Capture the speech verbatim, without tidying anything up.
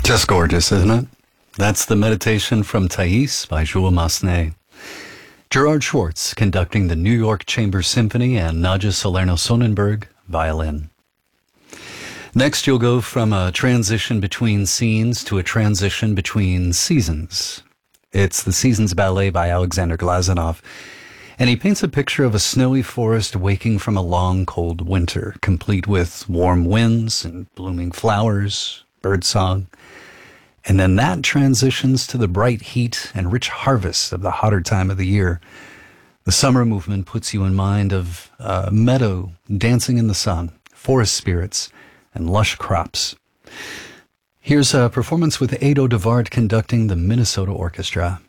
Just gorgeous, isn't it? That's the meditation from Thais by Jules Massenet. Gerard Schwartz conducting the New York Chamber Symphony and Nadja Salerno-Sonnenberg violin. Next, you'll go from a transition between scenes to a transition between seasons. It's the Seasons Ballet by Alexander Glazunov, and he paints a picture of a snowy forest waking from a long, cold winter, complete with warm winds and blooming flowers, birdsong. And then that transitions to the bright heat and rich harvest of the hotter time of the year. The summer movement puts you in mind of a meadow dancing in the sun, forest spirits, and lush crops. Here's a performance with Ado de Waard conducting the Minnesota Orchestra.